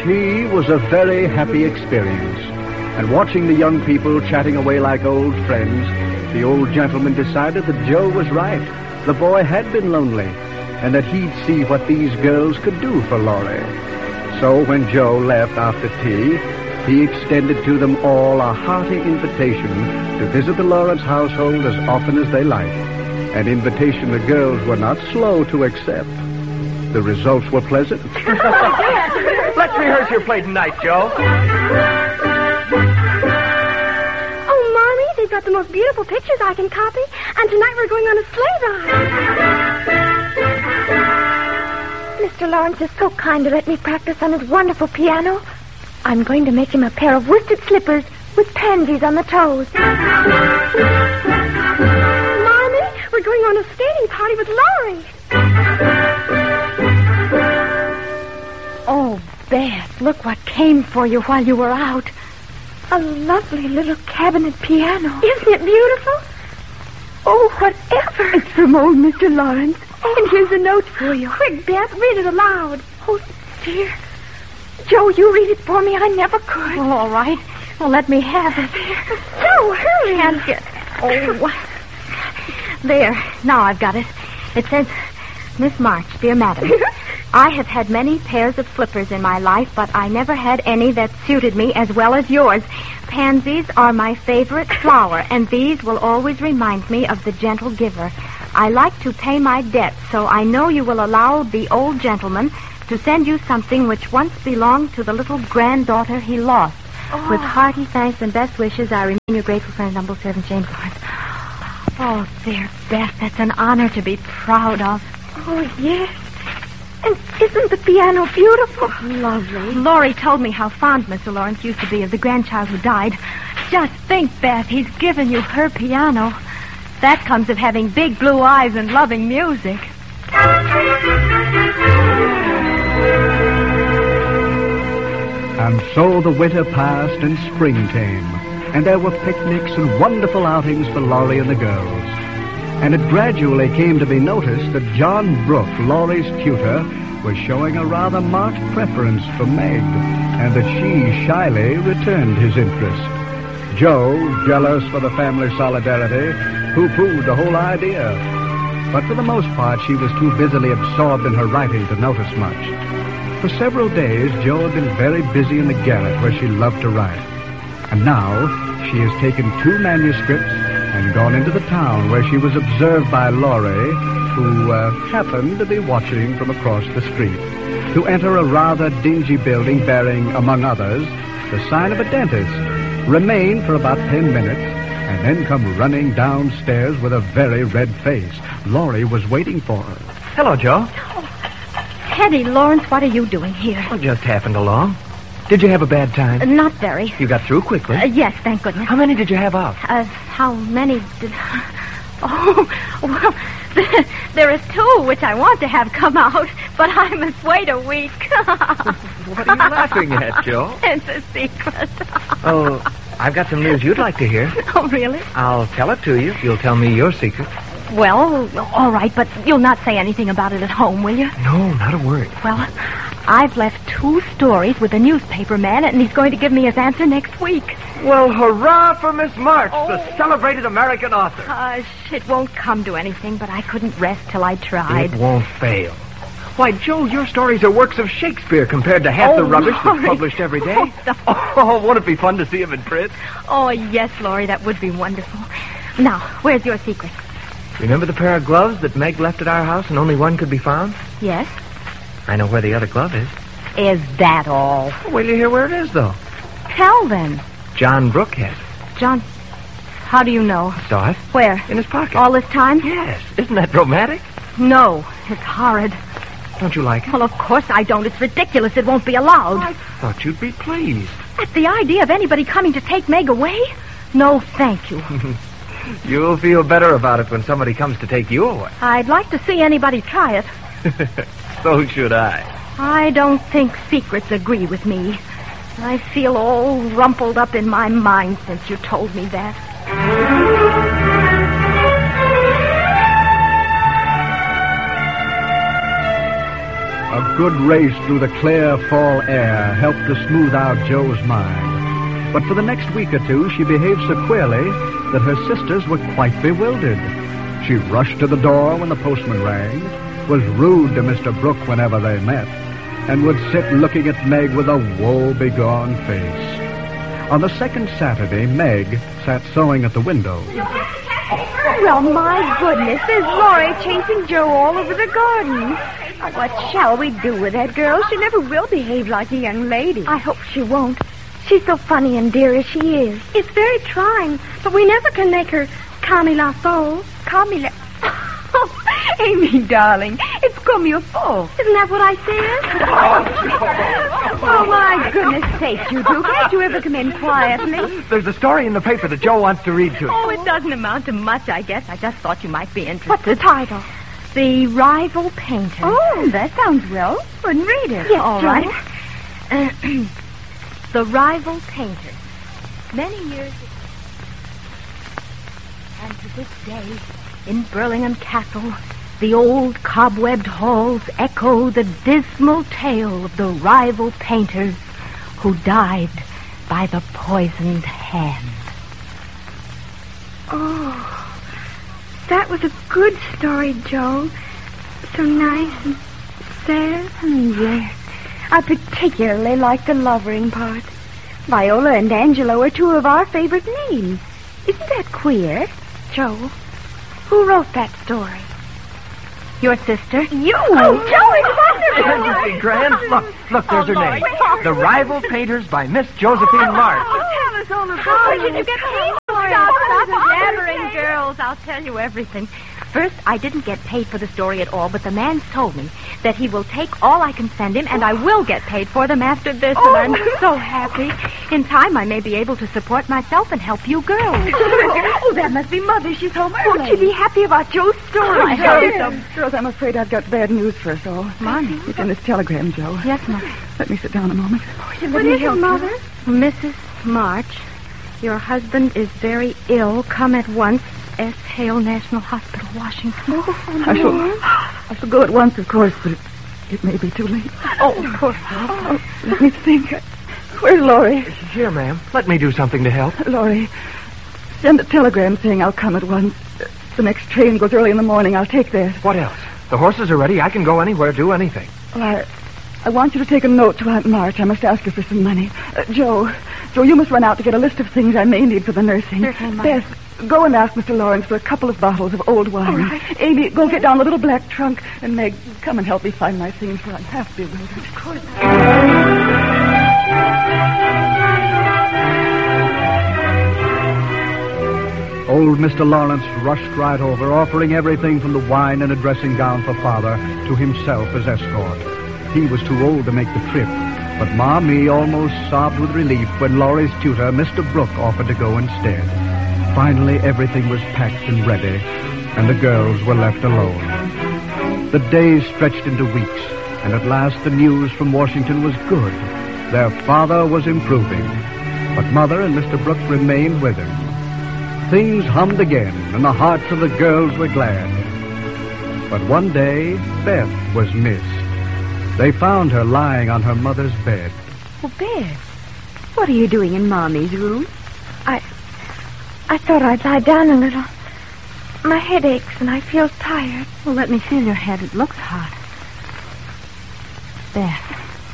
Tea was a very happy experience, and watching the young people chatting away like old friends, the old gentleman decided that Joe was right. The boy had been lonely, and that he'd see what these girls could do for Laurie. So when Joe left after tea, he extended to them all a hearty invitation to visit the Lawrence household as often as they liked, an invitation the girls were not slow to accept. The results were pleasant. Let's rehearse your play tonight, Joe. Oh, Mommy, they've got the most beautiful pictures I can copy, and tonight we're going on a sleigh ride. Mr. Lawrence is so kind to let me practice on his wonderful piano. I'm going to make him a pair of worsted slippers with pansies on the toes. Mommy, we're going on a skating party with Laurie. Oh, Beth, look what came for you while you were out. A lovely little cabinet piano. Isn't it beautiful? Oh, whatever. It's from old Mr. Lawrence. Oh. And here's a note for you. Quick, Beth, read it aloud. Oh, dear. Joe, you read it for me. I never could. Oh, all right. Well, let me have it. Joe, hurry. Can't get... Oh, there. Now I've got it. It says, Miss March, dear madam, I have had many pairs of slippers in my life, but I never had any that suited me as well as yours. Pansies are my favorite flower, and these will always remind me of the gentle giver. I like to pay my debts, so I know you will allow the old gentleman to send you something which once belonged to the little granddaughter he lost. Oh. With hearty thanks and best wishes, I remain your grateful friend, Humble Servant James Lawrence. Oh, there, Beth, that's an honor to be proud of. Oh, yes. And isn't the piano beautiful? Lovely. Laurie told me how fond Mr. Lawrence used to be of the grandchild who died. Just think, Beth, he's given you her piano. That comes of having big blue eyes and loving music. And so the winter passed and spring came, and there were picnics and wonderful outings for Laurie and the girls. And it gradually came to be noticed that John Brooke, Laurie's tutor, was showing a rather marked preference for Meg, and that she shyly returned his interest. Joe, jealous for the family solidarity, pooh-poohed the whole idea. But for the most part, she was too busily absorbed in her writing to notice much. For several days, Jo had been very busy in the garret where she loved to write. And now, she has taken 2 manuscripts and gone into the town where she was observed by Laurie, who happened to be watching from across the street, to enter a rather dingy building bearing, among others, the sign of a dentist, remain for about 10 minutes, and then come running downstairs with a very red face. Laurie was waiting for her. Hello, Joe. Teddy, Lawrence, what are you doing here? Well, just happened along. Did you have a bad time? Not very. You got through quickly? Yes, thank goodness. How many did you have out? How many did... Oh, well, there are 2 which I want to have come out, but I must wait a week. What are you laughing at, Joe? It's a secret. Oh, I've got some news you'd like to hear. Oh, really? I'll tell it to you if you'll tell me your secret. Well, all right, but you'll not say anything about it at home, will you? No, not a word. Well, I've left 2 stories with a newspaper man, and he's going to give me his answer next week. Well, hurrah for Miss March, the celebrated American author. Hush, it won't come to anything, but I couldn't rest till I tried. It won't fail. Why, Joe, your stories are works of Shakespeare compared to half the rubbish that's published every day. Oh, won't it be fun to see him in print? Oh, yes, Laurie, that would be wonderful. Now, where's your secret? Remember the pair of gloves that Meg left at our house and only one could be found? Yes. I know where the other glove is. Is that all? Wait till you hear where it is, though. Tell then. John Brooke has it. John, how do you know? I saw it. Where? In his pocket. All this time? Yes. Isn't that romantic? No, it's horrid. Don't you like it? Well, of course I don't. It's ridiculous. It won't be allowed. I thought you'd be pleased. At the idea of anybody coming to take Meg away? No, thank you. You'll feel better about it when somebody comes to take you away. I'd like to see anybody try it. So should I. I don't think secrets agree with me. I feel all rumpled up in my mind since you told me that. A good race through the clear fall air helped to smooth out Joe's mind. But for the next week or two, she behaved so queerly that her sisters were quite bewildered. She rushed to the door when the postman rang, was rude to Mr. Brooke whenever they met, and would sit looking at Meg with a woe-begone face. On the second Saturday, Meg sat sewing at the window. Well, my goodness, there's Laurie chasing Joe all over the garden. Oh, what shall we do with that girl? She never will behave like a young lady. I hope she won't. She's so funny and dear as she is. It's very trying, but we never can make her comme il faut. Comme il... Oh, Amy, darling, it's comme il faut. Isn't that what I said? Oh, my goodness sake, you two. Can't you ever come in quietly? There's a story in the paper that Joe wants to read to you. Oh, it doesn't amount to much, I guess. I just thought you might be interested. What's the title? The Rival Painter. Oh, that sounds well. Go and read it. Yes, All Joe. right. The Rival Painter. Many years ago. And to this day, in Burlingham Castle, the old cobwebbed halls echo the dismal tale of the rival painters who died by the poisoned hand. Oh, that was a good story, Joe. So nice and sad. Yes. I particularly like the lovering part. Viola and Angelo are two of our favorite names. Isn't that queer? Joe, who wrote that story? Your sister? You! Oh, Joe, it's wonderful! Isn't she grand? Look, there's her name. The Rival Painters by Miss Josephine March. Tell us all about it. How did you get paid for it? Stop yammering, girls. I'll tell you everything. First, I didn't get paid for the story at all, but the man's told me that he will take all I can send him, and I will get paid for them after this, and I'm so happy. In time, I may be able to support myself and help you girls. Oh, that must be Mother. She's home early. Won't you be happy about Joe's story? I hope so. Girls, I'm afraid I've got bad news for us all. Mommy. It's in this telegram, Joe. Yes, Mother. Let me sit down a moment. What is it, Mother? Mrs. March, your husband is very ill. Come at once. S. Hale National Hospital, Washington. I shall go at once, of course, but it may be too late. Oh, of course. Let me think. Where's Laurie? Here, ma'am. Let me do something to help. Laurie, send a telegram saying I'll come at once. The next train goes early in the morning. I'll take that. What else? The horses are ready. I can go anywhere, do anything. Well, I want you to take a note to Aunt March. I must ask her for some money. Joe, you must run out to get a list of things I may need for the nursing. Certainly, Mother. Beth, go and ask Mr. Lawrence for a couple of bottles of old wine. All right. Amy, go get down the little black trunk. And Meg, come and help me find my things, for I'm half bewildered. Of course. Old Mr. Lawrence rushed right over, offering everything from the wine and a dressing gown for Father to himself as escort. He was too old to make the trip, but Ma Me almost sobbed with relief when Laurie's tutor, Mr. Brooke, offered to go instead. Finally, everything was packed and ready, and the girls were left alone. The days stretched into weeks, and at last the news from Washington was good. Their father was improving, but Mother and Mr. Brooke remained with him. Things hummed again, and the hearts of the girls were glad. But one day, Beth was missed. They found her lying on her mother's bed. Oh, Beth, what are you doing in Mommy's room? I thought I'd lie down a little. My head aches and I feel tired. Well, let me feel your head. It looks hot. Beth,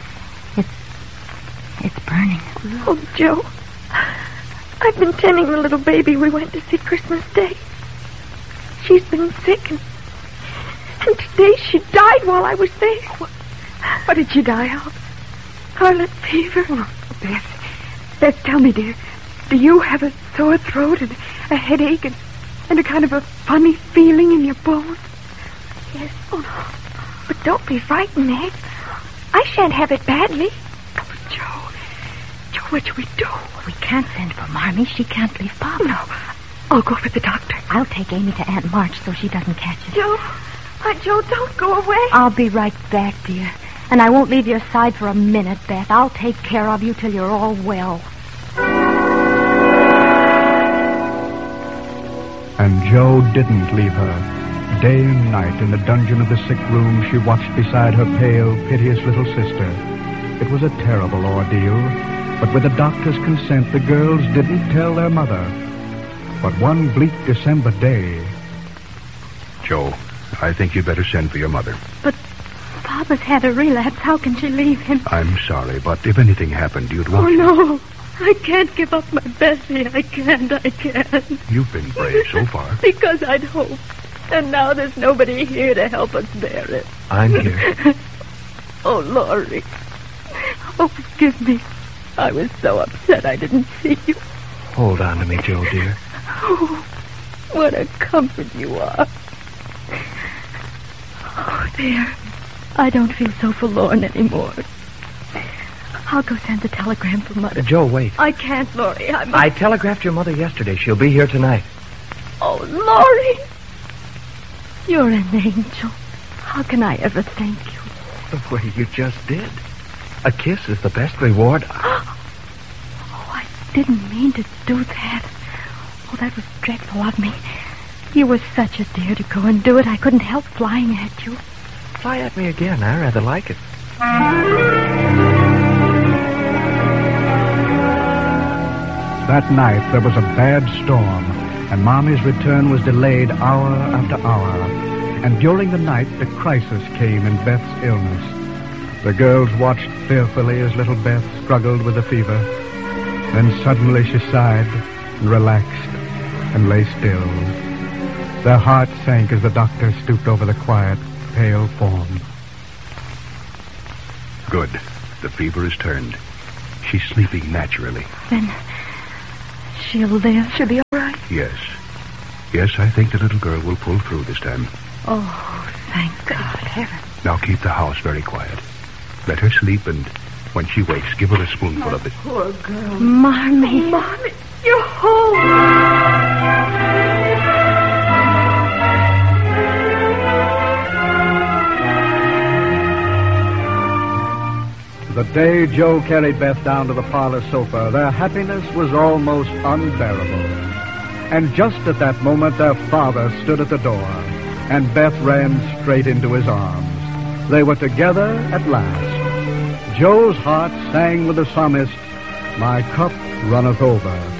it's burning. Oh, Joe, I've been tending the little baby we went to see Christmas Day. She's been sick, and today she died while I was there. What did she die of? Scarlet fever. Oh, Beth, tell me, dear, do you have a sore throat and a headache and a kind of a funny feeling in your bones? Yes. Oh, no. But don't be frightened, Meg. I shan't have it badly. Oh, Joe, what shall we do? We can't send for Marmee. She can't leave Papa. No, I'll go for the doctor. I'll take Amy to Aunt March so she doesn't catch it. Joe, Joe, don't go away. I'll be right back, dear. And I won't leave your side for a minute, Beth. I'll take care of you till you're all well. And Joe didn't leave her. Day and night in the dungeon of the sick room, she watched beside her pale, piteous little sister. It was a terrible ordeal, but with the doctor's consent, the girls didn't tell their mother. But one bleak December day... Joe, I think you'd better send for your mother. But Papa's had a relapse. How can she leave him? I'm sorry, but if anything happened, you'd want... Oh, no. I can't give up my Bessie. I can't. You've been brave so far. Because I'd hoped. And now there's nobody here to help us bear it. I'm here. Oh, Laurie. Oh, forgive me. I was so upset I didn't see you. Hold on to me, Joe, dear. Oh, what a comfort you are. Oh, there. I don't feel so forlorn anymore. I'll go send a telegram for Mother. Joe, wait. I can't, Laurie. I telegraphed your mother yesterday. She'll be here tonight. Oh, Laurie. You're an angel. How can I ever thank you? The way you just did. A kiss is the best reward. Oh, I didn't mean to do that. Oh, that was dreadful of me. You were such a dear to go and do it. I couldn't help flying at you. Fly at me again. I rather like it. That night, there was a bad storm, and Mommy's return was delayed hour after hour. And during the night, the crisis came in Beth's illness. The girls watched fearfully as little Beth struggled with the fever. Then suddenly she sighed and relaxed and lay still. Their hearts sank as the doctor stooped over the quiet, pale form. Good. The fever has turned. She's sleeping naturally. Then she'll live. She'll be all right. Yes. Yes, I think the little girl will pull through this time. Oh, thank God. Heaven. Now keep the house very quiet. Let her sleep, and when she wakes, give her a spoonful of it. Poor girl. Mommy. Oh, Mommy, you're home. The day Joe carried Beth down to the parlor sofa, their happiness was almost unbearable. And just at that moment, their father stood at the door, and Beth ran straight into his arms. They were together at last. Joe's heart sang with the psalmist, "My cup runneth over."